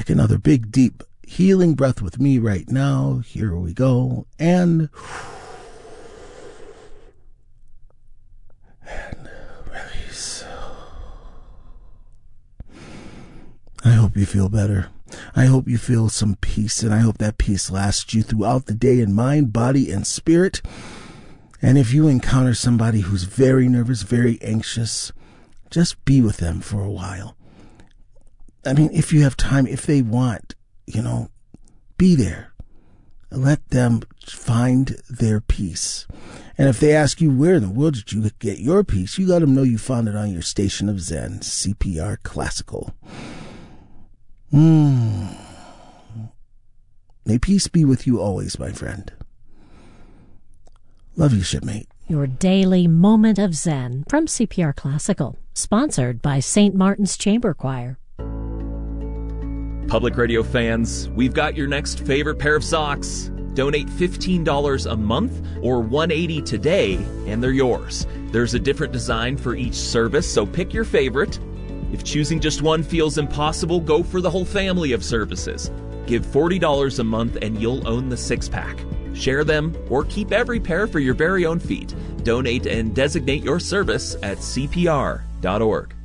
Take another big, deep, healing breath with me right now. Here we go. And release. I hope you feel better. I hope you feel some peace, and I hope that peace lasts you throughout the day in mind, body, and spirit. And if you encounter somebody who's very nervous, very anxious, just be with them for a while. I mean, if you have time, if they want, be there. Let them find their peace. And if they ask you, where in the world did you get your peace, you let them know you found it on your station of Zen, CPR Classical. May peace be with you always, my friend. Love you, shipmate. Your daily moment of Zen from CPR Classical, sponsored by St. Martin's Chamber Choir. Public Radio fans, we've got your next favorite pair of socks. Donate $15 a month or $180 today, and they're yours. There's a different design for each service, so pick your favorite. If choosing just one feels impossible, go for the whole family of services. Give $40 a month and you'll own the six-pack. Share them or keep every pair for your very own feet. Donate and designate your service at cpr.org.